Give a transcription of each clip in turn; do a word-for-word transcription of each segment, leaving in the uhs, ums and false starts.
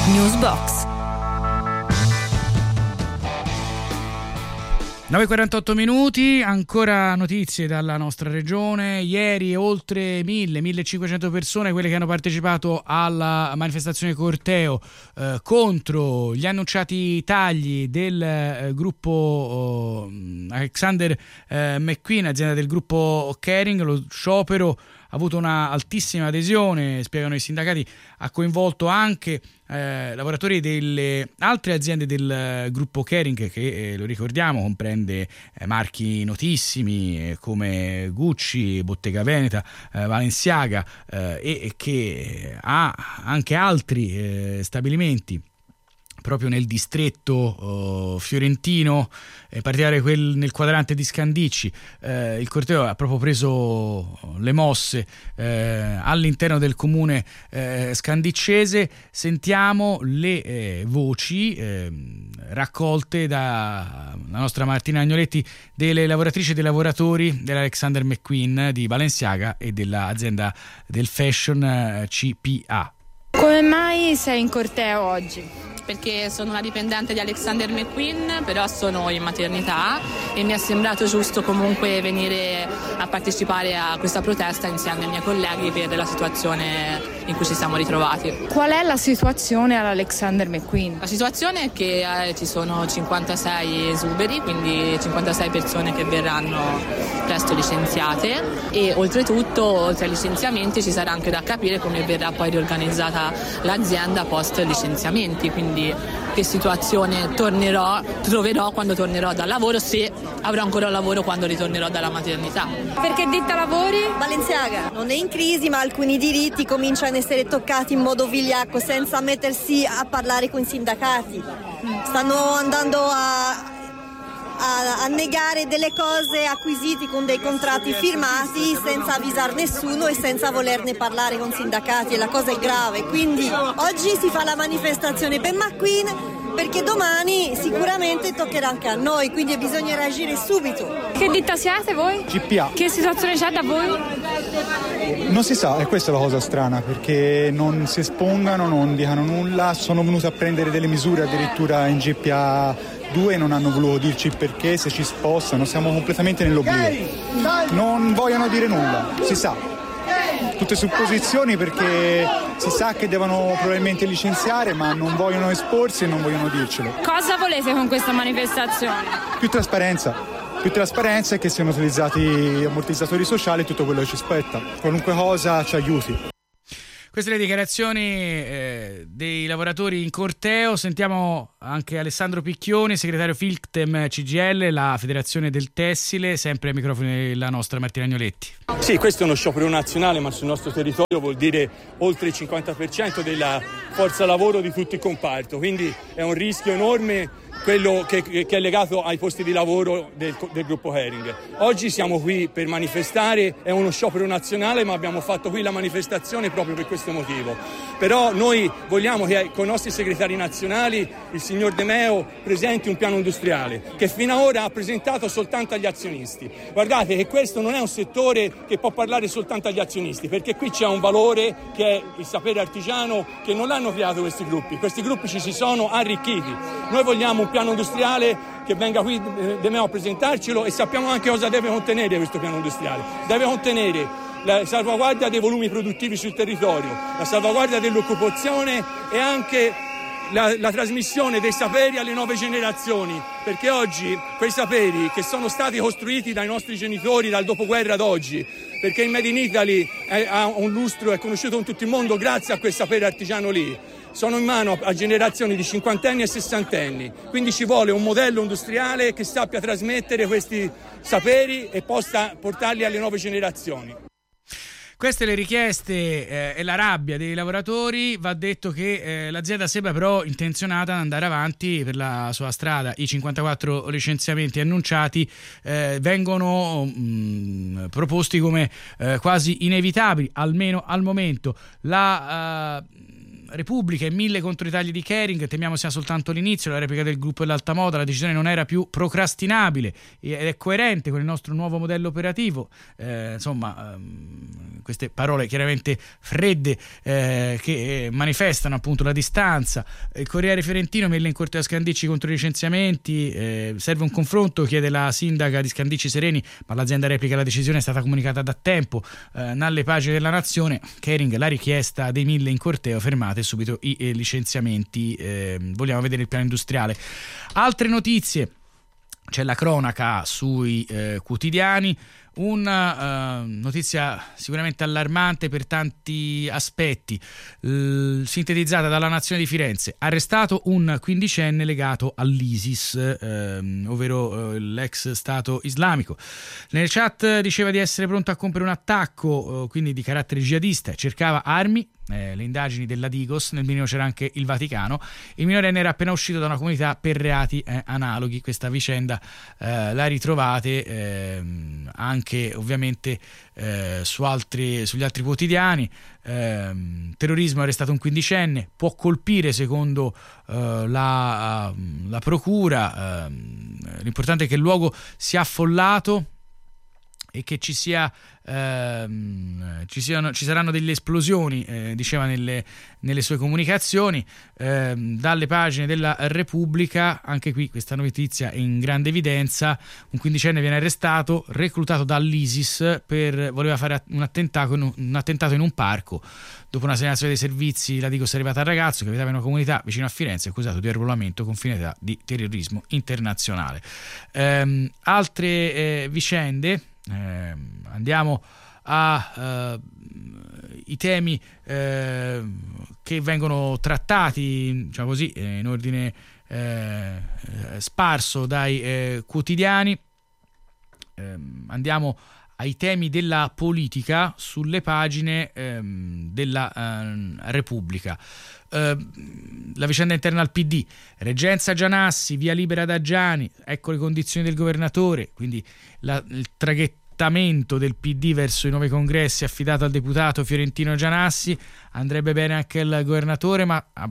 Newsbox. nove e quarantotto minuti, ancora notizie dalla nostra regione. Ieri oltre mille millecinquecento persone, quelle che hanno partecipato alla manifestazione corteo eh, contro gli annunciati tagli del eh, gruppo eh, Alexander eh, McQueen, azienda del gruppo Kering. Lo sciopero ha avuto una altissima adesione, spiegano i sindacati, ha coinvolto anche eh, lavoratori delle altre aziende del eh, gruppo Kering che, eh, lo ricordiamo, comprende eh, marchi notissimi eh, come Gucci, Bottega Veneta, eh, Balenciaga eh, e, e che ha anche altri eh, stabilimenti proprio nel distretto uh, fiorentino, in particolare quel nel quadrante di Scandicci. Eh, il corteo ha proprio preso le mosse eh, all'interno del comune eh, scandiccese. Sentiamo le eh, voci eh, raccolte dalla nostra Martina Agnoletti, delle lavoratrici e dei lavoratori dell'Alexander McQueen di Balenciaga e dell'azienda del fashion eh, C P A. Come mai sei in corteo oggi? Perché sono una dipendente di Alexander McQueen, però sono in maternità e mi è sembrato giusto comunque venire a partecipare a questa protesta insieme ai miei colleghi per la situazione in cui ci siamo ritrovati. Qual è la situazione all'Alexander McQueen? La situazione è che eh, ci sono cinquantasei esuberi, quindi cinquantasei persone che verranno presto licenziate, e oltretutto, oltre ai licenziamenti, ci sarà anche da capire come verrà poi riorganizzata l'azienda post licenziamenti, quindi che situazione tornerò, troverò quando tornerò dal lavoro, se avrò ancora un lavoro quando ritornerò dalla maternità. Perché ditta lavori? Balenciaga non è in crisi, ma alcuni diritti cominciano a essere toccati in modo vigliacco senza mettersi a parlare con i sindacati. Stanno andando a A, a negare delle cose acquisiti con dei contratti firmati senza avvisare nessuno e senza volerne parlare con sindacati, e la cosa è grave. Quindi oggi si fa la manifestazione per McQueen, perché domani sicuramente toccherà anche a noi, quindi bisogna reagire subito. Che ditta siete voi? C P A. Che situazione c'è da voi? Non si sa, e questa è la cosa strana, perché non si espongano, non dicano nulla, sono venuti a prendere delle misure addirittura in G P A due, non hanno voluto dirci perché, se ci spostano, siamo completamente nell'oblio. Non vogliono dire nulla, si sa. Tutte supposizioni, perché si sa che devono probabilmente licenziare, ma non vogliono esporsi e non vogliono dircelo. Cosa volete con questa manifestazione? Più trasparenza. Più trasparenza e che siano utilizzati ammortizzatori sociali e tutto quello che ci spetta. Qualunque cosa ci aiuti. Queste le dichiarazioni eh, dei lavoratori in corteo. Sentiamo anche Alessandro Picchioni, segretario Filctem C G I L, la federazione del tessile, sempre ai microfoni della nostra Martina Agnoletti. Sì, questo è uno sciopero nazionale, ma sul nostro territorio vuol dire oltre il cinquanta per cento della forza lavoro di tutto il comparto, quindi è un rischio enorme quello che, che è legato ai posti di lavoro del, del gruppo Kering. Oggi siamo qui per manifestare, è uno sciopero nazionale, ma abbiamo fatto qui la manifestazione proprio per questo motivo. Però noi vogliamo che con i nostri segretari nazionali il signor De Meo presenti un piano industriale che fino ad ora ha presentato soltanto agli azionisti. Guardate che questo non è un settore che può parlare soltanto agli azionisti, perché qui c'è un valore che è il sapere artigiano, che non l'hanno creato questi gruppi, questi gruppi ci si sono arricchiti. Noi vogliamo un piano industriale che venga qui De Meo a presentarcelo, e sappiamo anche cosa deve contenere questo piano industriale. Deve contenere la salvaguardia dei volumi produttivi sul territorio, la salvaguardia dell'occupazione e anche la, la trasmissione dei saperi alle nuove generazioni, perché oggi quei saperi che sono stati costruiti dai nostri genitori dal dopoguerra ad oggi, perché il Made in Italy è, ha un lustro, è conosciuto in tutto il mondo grazie a quel sapere artigiano lì, sono in mano a generazioni di cinquantenni e sessantenni, quindi ci vuole un modello industriale che sappia trasmettere questi saperi e possa portarli alle nuove generazioni. Queste le richieste eh, e la rabbia dei lavoratori. Va detto che eh, l'azienda sembra però intenzionata ad andare avanti per la sua strada. I cinquantaquattro licenziamenti annunciati eh, vengono mh, proposti come eh, quasi inevitabili, almeno al momento. La uh, Repubblica e mille contro i tagli di Kering, temiamo sia soltanto l'inizio, la replica del gruppo dell'alta moda, la decisione non era più procrastinabile ed è coerente con il nostro nuovo modello operativo. Eh, insomma, ehm, queste parole chiaramente fredde eh, che manifestano appunto la distanza. Il Corriere Fiorentino, mille in corte a Scandicci contro i licenziamenti, eh, serve un confronto, chiede la sindaca di Scandicci Sereni, ma l'azienda replica la decisione è stata comunicata da tempo. Eh, nelle pagine della Nazione, Kering, la richiesta dei mille in corteo, fermate subito i eh, licenziamenti, eh, vogliamo vedere il piano industriale. Altre notizie, c'è la cronaca sui eh, quotidiani, una uh, notizia sicuramente allarmante per tanti aspetti, uh, sintetizzata dalla Nazione di Firenze: arrestato un quindicenne legato all'ISIS, uh, ovvero uh, l'ex Stato islamico. Nelle chat diceva di essere pronto a compiere un attacco, uh, quindi di carattere jihadista, cercava armi. Eh, le indagini della Digos, nel mirino c'era anche il Vaticano. Il minorenne era appena uscito da una comunità per reati eh, analoghi. Questa vicenda eh, la ritrovate eh, anche ovviamente eh, su altri, sugli altri quotidiani. Eh, terrorismo, arrestato un quindicenne, può colpire secondo eh, la, la procura. Eh, l'importante è che il luogo sia affollato e che ci sia ehm, ci siano ci saranno delle esplosioni, eh, diceva nelle, nelle sue comunicazioni. Ehm, dalle pagine della Repubblica, anche qui questa notizia è in grande evidenza: un quindicenne viene arrestato, reclutato dall'ISIS, per voleva fare un attentato in un, un attentato in un parco. Dopo una segnalazione dei servizi, la Digos è arrivata al ragazzo che abitava in una comunità vicino a Firenze, accusato di arruolamento con finalità di terrorismo internazionale. Ehm, altre eh, vicende. Eh, andiamo a eh, i temi eh, che vengono trattati, diciamo così, eh, in ordine eh, sparso dai eh, quotidiani. Eh, andiamo ai temi della politica sulle pagine ehm, della eh, Repubblica. Eh, la vicenda interna al P D, reggenza Gianassi, via libera da Gianni, ecco le condizioni del governatore, quindi la, il traghettamento del P D verso i nuovi congressi affidato al deputato fiorentino Gianassi. Andrebbe bene anche il governatore, ma a,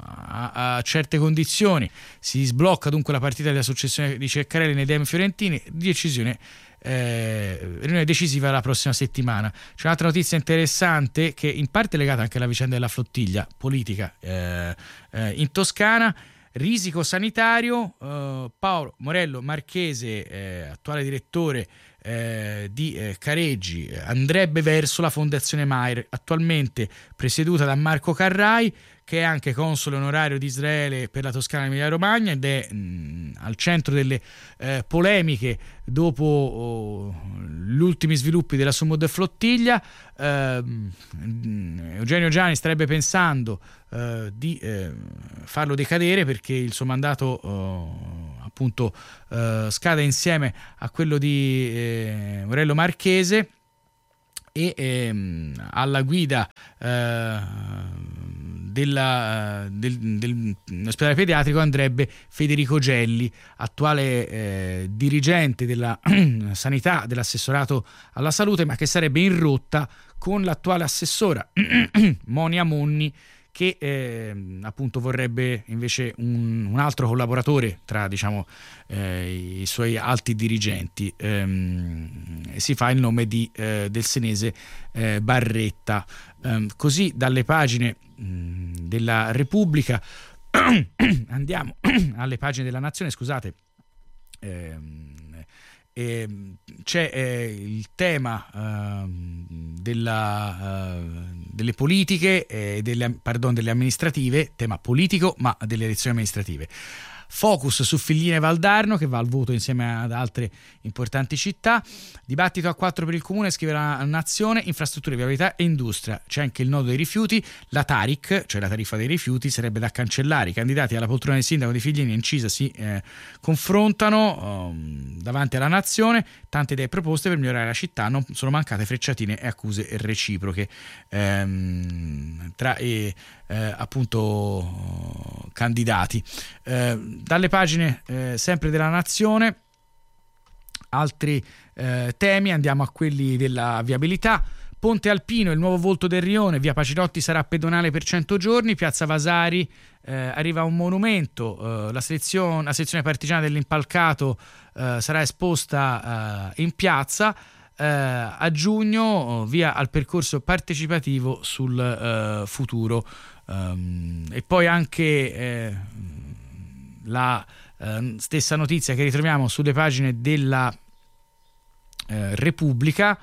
a, a certe condizioni. Si sblocca dunque la partita della successione di Ceccarelli nei Dem fiorentini, decisione Eh, riunione decisiva la prossima settimana. C'è un'altra notizia interessante che in parte è legata anche alla vicenda della flottiglia politica eh, eh, in Toscana. Risico sanitario, eh, Paolo Morello Marchese, eh, attuale direttore eh, di eh, Careggi, andrebbe verso la Fondazione Mair, attualmente presieduta da Marco Carrai, che è anche console onorario di Israele per la Toscana Emilia Romagna ed è mh, al centro delle eh, polemiche dopo oh, gli ultimi sviluppi della Sumud Flottiglia. Eh, Eugenio Gianni starebbe pensando eh, di eh, farlo decadere, perché il suo mandato oh, appunto eh, scade insieme a quello di eh, Morello Marchese, e ehm, alla guida eh, della, del, del, dell'ospedale pediatrico andrebbe Federico Gelli, attuale eh, dirigente della sanità, dell'assessorato alla salute, ma che sarebbe in rotta con l'attuale assessora Monia Monni, che eh, appunto vorrebbe invece un, un altro collaboratore tra, diciamo, eh, i suoi alti dirigenti. Ehm, si fa il nome di, eh, del senese eh, Barretta. Ehm, così dalle pagine mh, della Repubblica andiamo alle pagine della Nazione, scusate. Ehm, E c'è eh, il tema eh, della, eh, delle politiche e eh, delle, pardon, delle amministrative, tema politico ma delle elezioni amministrative. Focus su Figline Valdarno, che va al voto insieme ad altre importanti città. Dibattito a quattro per il comune, scrive la Nazione. Infrastrutture, viabilità e industria. C'è anche il nodo dei rifiuti. La Taric, cioè la tariffa dei rifiuti, sarebbe da cancellare. I candidati alla poltrona del sindaco di Figline Incisa si eh, confrontano um, davanti alla Nazione. Tante idee proposte per migliorare la città, non sono mancate frecciatine e accuse reciproche ehm, tra e eh, appunto candidati. Eh, dalle pagine eh, sempre della Nazione, altri eh, temi, andiamo a quelli della viabilità. Ponte Alpino, il nuovo volto del Rione, via Pacinotti sarà pedonale per cento giorni, piazza Vasari eh, arriva un monumento, eh, la, selezione, la sezione partigiana dell'Impalcato eh, sarà esposta eh, in piazza, eh, a giugno via al percorso partecipativo sul eh, futuro, um, e poi anche eh, la eh, stessa notizia che ritroviamo sulle pagine della eh, Repubblica,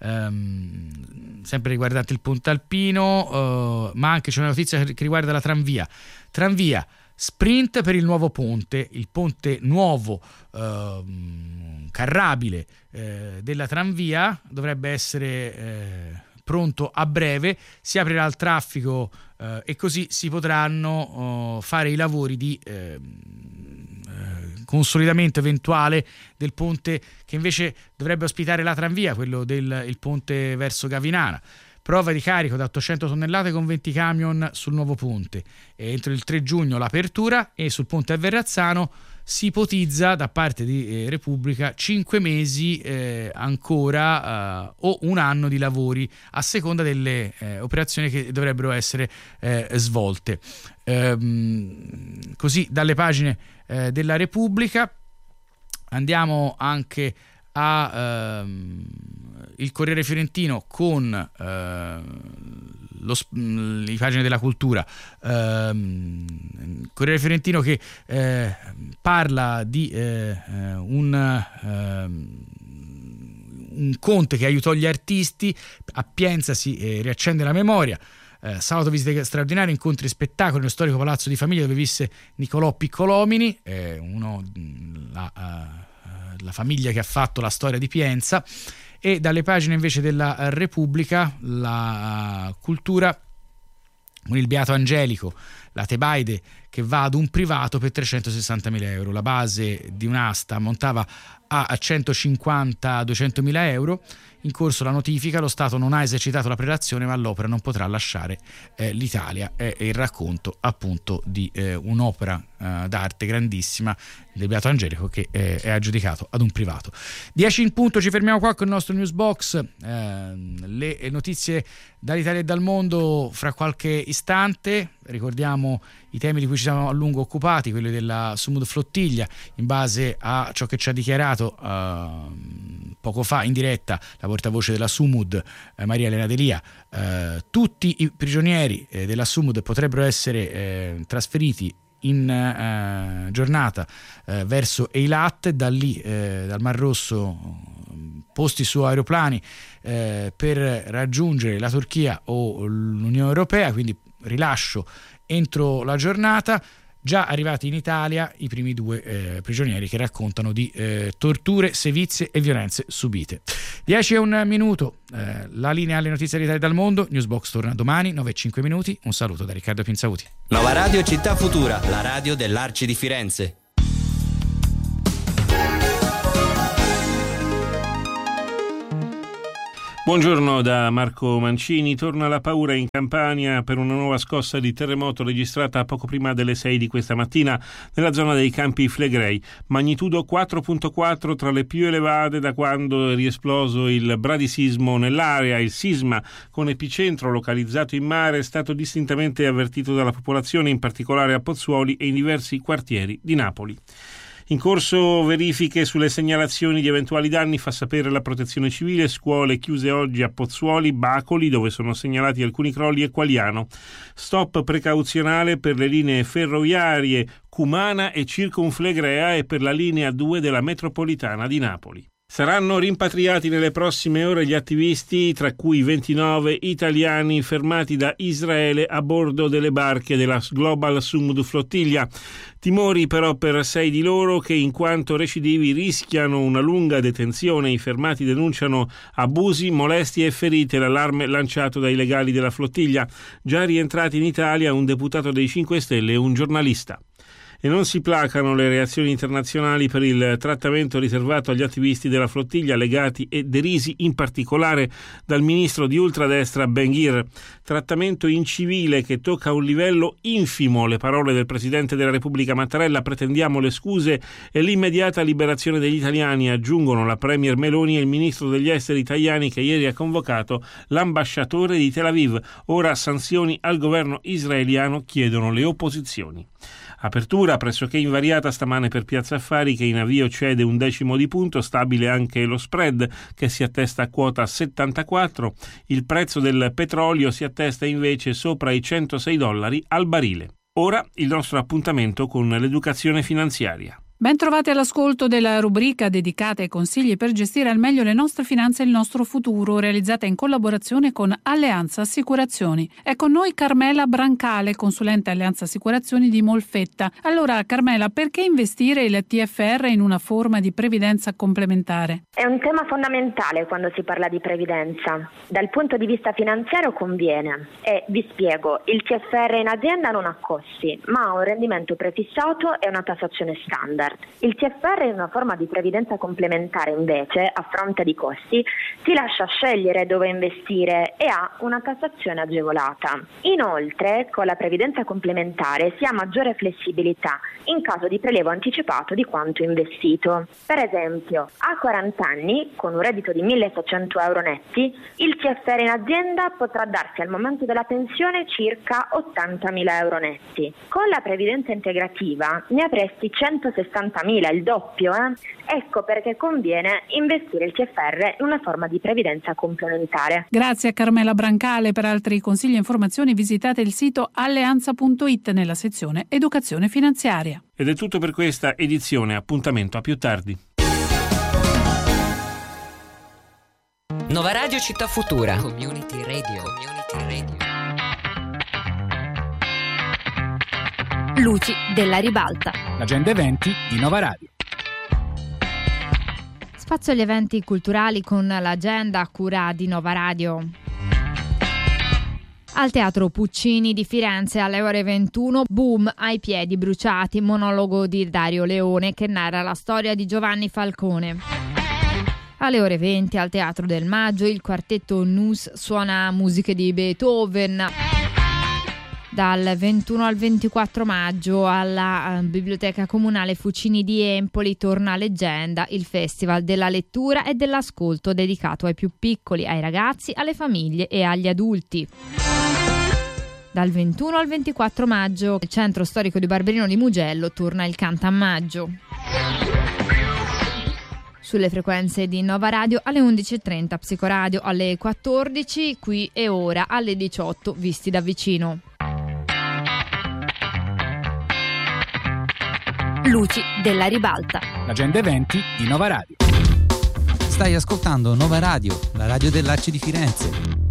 Um, sempre riguardante il Ponte Alpino, uh, ma anche c'è una notizia che riguarda la tranvia. Tranvia, sprint per il nuovo ponte, il ponte nuovo uh, carrabile uh, della tranvia dovrebbe essere uh, pronto a breve, si aprirà al traffico uh, e così si potranno uh, fare i lavori di uh, consolidamento eventuale del ponte che invece dovrebbe ospitare la tranvia, quello del il ponte verso Gavinana. Prova di carico da ottocento tonnellate con venti camion sul nuovo ponte. E entro il tre giugno l'apertura, e sul ponte a Verrazzano si ipotizza da parte di eh, Repubblica cinque mesi eh, ancora eh, o un anno di lavori a seconda delle eh, operazioni che dovrebbero essere eh, svolte. Ehm, così dalle pagine eh, della Repubblica andiamo anche a ehm, il Corriere Fiorentino con eh, lo, le pagine della cultura. ehm, Corriere Fiorentino che eh, parla di eh, un, eh, un conte che aiutò gli artisti. A Pienza si eh, riaccende la memoria. Eh, sabato visite straordinarie, incontri e spettacoli nello storico palazzo di famiglia dove visse Nicolò Piccolomini, eh, uno, la, uh, la famiglia che ha fatto la storia di Pienza. E dalle pagine invece della Repubblica, la cultura con il Beato Angelico, la Tebaide che va ad un privato per trecentosessantamila euro. La base di un'asta montava a centocinquanta a duecentomila euro. In corso la notifica, lo Stato non ha esercitato la prelazione ma l'opera non potrà lasciare eh, l'Italia. È il racconto appunto di eh, un'opera eh, d'arte grandissima del Beato Angelico che eh, è aggiudicato ad un privato. dieci in punto, ci fermiamo qua con il nostro news box. Eh, le notizie dall'Italia e dal mondo fra qualche istante. Ricordiamo i temi di cui ci siamo a lungo occupati, quelli della Sumud Flottiglia, in base a ciò che ci ha dichiarato uh, poco fa in diretta la portavoce della Sumud, eh, Maria Elena Delia. Uh, tutti i prigionieri eh, della Sumud potrebbero essere eh, trasferiti in uh, giornata uh, verso Eilat, da lì uh, dal Mar Rosso posti su aeroplani uh, per raggiungere la Turchia o l'Unione Europea, quindi rilascio entro la giornata. Già arrivati in Italia i primi due eh, prigionieri che raccontano di eh, torture, sevizie e violenze subite. dieci e un minuto, eh, la linea alle notizie dell'Italia e dal mondo. Newsbox torna domani, nove e cinque minuti. Un saluto da Riccardo Pinzauti. Nova Radio Città Futura, la radio dell'Arci di Firenze. Buongiorno da Marco Mancini. Torna la paura in Campania per una nuova scossa di terremoto registrata poco prima delle sei di questa mattina nella zona dei Campi Flegrei. Magnitudo quattro virgola quattro, tra le più elevate da quando è riesploso il bradisismo nell'area. Il sisma, con epicentro localizzato in mare, è stato distintamente avvertito dalla popolazione, in particolare a Pozzuoli e in diversi quartieri di Napoli. In corso verifiche sulle segnalazioni di eventuali danni, fa sapere la Protezione Civile. Scuole chiuse oggi a Pozzuoli, Bacoli, dove sono segnalati alcuni crolli, e Qualiano. Stop precauzionale per le linee ferroviarie Cumana e Circumflegrea e per la linea due della metropolitana di Napoli. Saranno rimpatriati nelle prossime ore gli attivisti, tra cui ventinove italiani fermati da Israele a bordo delle barche della Global Sumud Flottiglia. Timori però per sei di loro che, in quanto recidivi, rischiano una lunga detenzione. I fermati denunciano abusi, molestie e ferite, l'allarme lanciato dai legali della flottiglia. Già rientrati in Italia un deputato dei cinque Stelle e un giornalista. E non si placano le reazioni internazionali per il trattamento riservato agli attivisti della flottiglia legati e derisi in particolare dal ministro di ultradestra Ben-Gvir. Trattamento incivile che tocca a un livello infimo. Le parole del Presidente della Repubblica Mattarella: pretendiamo le scuse e l'immediata liberazione degli italiani, aggiungono la Premier Meloni e il Ministro degli Esteri Tajani, che ieri ha convocato l'ambasciatore di Tel Aviv. Ora sanzioni al governo israeliano, chiedono le opposizioni. Apertura pressoché invariata stamane per Piazza Affari, che in avvio cede un decimo di punto, stabile anche lo spread che si attesta a quota settantaquattro. Il prezzo del petrolio si attesta invece sopra i centosei dollari al barile. Ora il nostro appuntamento con l'educazione finanziaria. Ben trovati all'ascolto della rubrica dedicata ai consigli per gestire al meglio le nostre finanze e il nostro futuro, realizzata in collaborazione con Alleanza Assicurazioni. È con noi Carmela Brancale, consulente Alleanza Assicurazioni di Molfetta. Allora Carmela, perché investire il T F R in una forma di previdenza complementare? È un tema fondamentale quando si parla di previdenza. Dal punto di vista finanziario conviene e vi spiego, il T F R in azienda non ha costi, ma ha un rendimento prefissato e una tassazione standard. Il T F R in una forma di previdenza complementare invece, a fronte di costi, ti lascia scegliere dove investire e ha una tassazione agevolata. Inoltre, con la previdenza complementare si ha maggiore flessibilità in caso di prelievo anticipato di quanto investito. Per esempio, a quaranta anni, con un reddito di milleseicento euro netti, il T F R in azienda potrà darsi al momento della pensione circa ottantamila euro netti. Con la previdenza integrativa ne avresti centosessantamila, il doppio, eh? Ecco perché conviene investire il T F R in una forma di previdenza complementare. Grazie a Carmela Brancale. Per altri consigli e informazioni visitate il sito alleanza punto it nella sezione Educazione Finanziaria. Ed è tutto per questa edizione. Appuntamento a più tardi. Nova Radio Città Futura. Community Radio. Community Radio. Luci della ribalta. L'agenda eventi di Nova Radio. Spazio agli eventi culturali con l'agenda a cura di Nova Radio. Al Teatro Puccini di Firenze alle ore ventuno, Boom ai piedi bruciati, monologo di Dario Leone che narra la storia di Giovanni Falcone. Alle ore venti al Teatro del Maggio il quartetto Nus suona musiche di Beethoven. Dal ventuno al ventiquattro maggio alla Biblioteca Comunale Fucini di Empoli torna Leggenda, il festival della lettura e dell'ascolto dedicato ai più piccoli, ai ragazzi, alle famiglie e agli adulti. Dal ventuno al ventiquattro maggio il Centro Storico di Barberino di Mugello torna il Canta a Maggio. Sulle frequenze di Nova Radio alle undici e trenta Psicoradio, alle quattordici Qui e Ora, alle diciotto Visti da Vicino. Luci della ribalta. L'agenda eventi di Nova Radio. Stai ascoltando Nova Radio, la radio dell'Arci di Firenze.